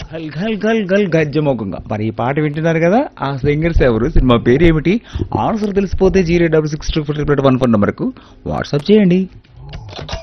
గల్ గల్ గల్ గల్ గజ్జమోకంగా మరి ఈ పాట వింటున్నారు కదా ఆ సింగర్స్ ఎవరు సినిమా పేరు ఏమిటి ఆన్సర్ తెలిసిపోతే 06624 1 ఫోన్ నంబర్కు వాట్సాప్ చేయండి